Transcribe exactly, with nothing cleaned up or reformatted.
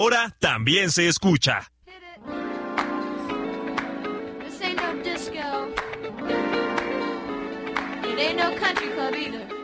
Ahora también se escucha. This ain't no disco. It ain't no country club either.